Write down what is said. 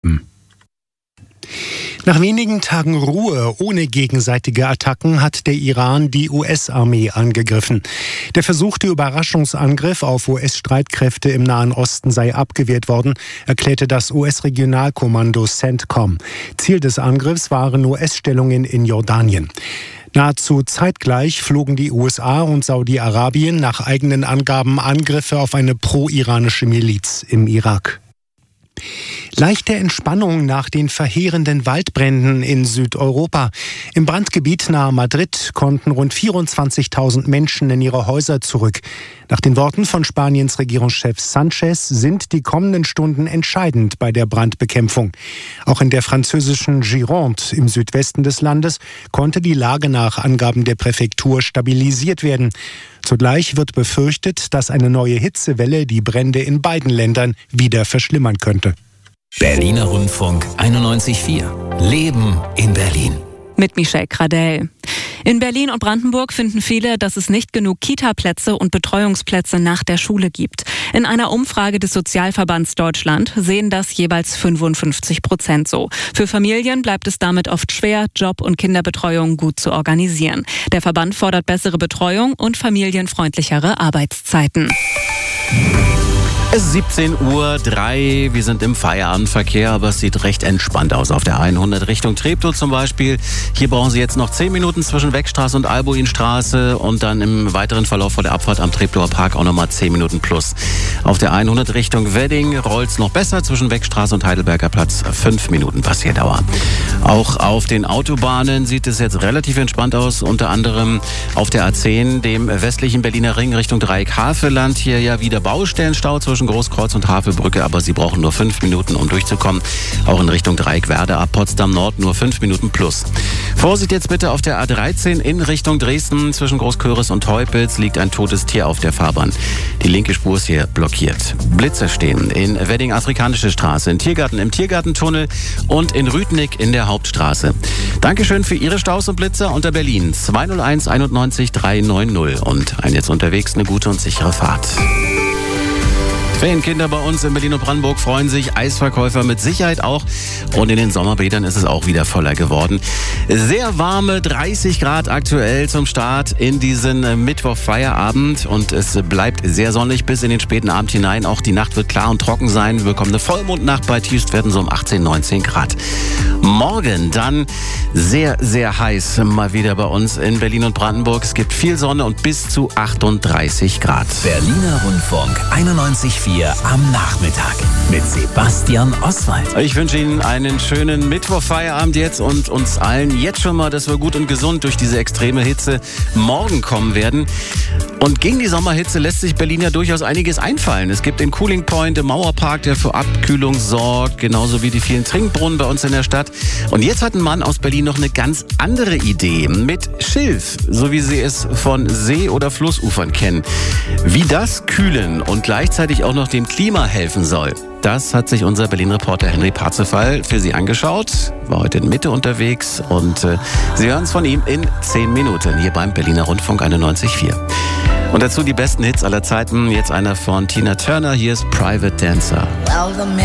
Nach wenigen Tagen Ruhe ohne gegenseitige Attacken hat der Iran die US-Armee angegriffen. Der versuchte Überraschungsangriff auf US-Streitkräfte im Nahen Osten sei abgewehrt worden, erklärte das US-Regionalkommando CENTCOM. Ziel des Angriffs waren US-Stellungen in Jordanien. Nahezu zeitgleich flogen die USA und Saudi-Arabien nach eigenen Angaben Angriffe auf eine pro-iranische Miliz im Irak. Leichte Entspannung nach den verheerenden Waldbränden in Südeuropa. Im Brandgebiet nahe Madrid konnten rund 24.000 Menschen in ihre Häuser zurück. Nach den Worten von Spaniens Regierungschef Sánchez sind die kommenden Stunden entscheidend bei der Brandbekämpfung. Auch in der französischen Gironde im Südwesten des Landes konnte die Lage nach Angaben der Präfektur stabilisiert werden. Zugleich wird befürchtet, dass eine neue Hitzewelle die Brände in beiden Ländern wieder verschlimmern könnte. Berliner Rundfunk 91.4. Leben in Berlin. Mit Michelle Gradell. In Berlin und Brandenburg finden viele, dass es nicht genug Kita-Plätze und Betreuungsplätze nach der Schule gibt. In einer Umfrage des Sozialverbands Deutschland sehen das jeweils 55% so. Für Familien bleibt es damit oft schwer, Job- und Kinderbetreuung gut zu organisieren. Der Verband fordert bessere Betreuung und familienfreundlichere Arbeitszeiten. Es ist 17:03 Uhr, wir sind im Feierabendverkehr, aber es sieht recht entspannt aus auf der 100 Richtung Treptow zum Beispiel. Hier brauchen Sie jetzt noch 10 Minuten zwischen Wegstraße und Albuinstraße und dann im weiteren Verlauf vor der Abfahrt am Treptower Park auch nochmal 10 Minuten plus. Auf der 100 Richtung Wedding rollt es noch besser zwischen Wegstraße und Heidelberger Platz, 5 Minuten Passierdauer. Auch auf den Autobahnen sieht es jetzt relativ entspannt aus, unter anderem auf der A10, dem westlichen Berliner Ring Richtung Dreieck Havelland. Hier ja wieder Baustellenstau zwischen Großkreuz und Havelbrücke, aber Sie brauchen nur 5 Minuten, um durchzukommen. Auch in Richtung Dreieck Werder ab Potsdam Nord nur 5 Minuten plus. Vorsicht jetzt bitte auf der A13 in Richtung Dresden. Zwischen Großköris und Teupitz liegt ein totes Tier auf der Fahrbahn. Die linke Spur ist hier blockiert. Blitze stehen in Wedding Afrikanische Straße, in Tiergarten im Tiergartentunnel und in Rüdnick in der Hauptstraße. Dankeschön für Ihre Staus und Blitzer unter Berlin 201 91 390 und ein jetzt unterwegs eine gute und sichere Fahrt. Ferienkinder bei uns in Berlin und Brandenburg freuen sich, Eisverkäufer mit Sicherheit auch. Und in den Sommerbädern ist es auch wieder voller geworden. Sehr warme 30 Grad aktuell zum Start in diesen Mittwoch-Feierabend. Und es bleibt sehr sonnig bis in den späten Abend hinein. Auch die Nacht wird klar und trocken sein. Wir bekommen eine Vollmondnacht, bei Tiefstwerten so um 18, 19 Grad. Morgen dann sehr, sehr heiß mal wieder bei uns in Berlin und Brandenburg. Es gibt viel Sonne und bis zu 38 Grad. Berliner Rundfunk 91.4 am Nachmittag mit Sebastian Oswald. Ich wünsche Ihnen einen schönen Mittwoch-Feierabend jetzt und uns allen jetzt schon mal, dass wir gut und gesund durch diese extreme Hitze morgen kommen werden. Und gegen die Sommerhitze lässt sich Berlin ja durchaus einiges einfallen. Es gibt den Cooling Point im Mauerpark, der für Abkühlung sorgt, genauso wie die vielen Trinkbrunnen bei uns in der Stadt. Und jetzt hat ein Mann aus Berlin noch eine ganz andere Idee mit Schilf, so wie Sie es von See- oder Flussufern kennen. Wie das kühlen und gleichzeitig auch noch dem Klima helfen soll, das hat sich unser Berlin-Reporter Henry Parzeval für Sie angeschaut. War heute in Mitte unterwegs und Sie hören es von ihm in 10 Minuten hier beim Berliner Rundfunk 91.4. Und dazu die besten Hits aller Zeiten. Jetzt einer von Tina Turner. Hier ist Private Dancer.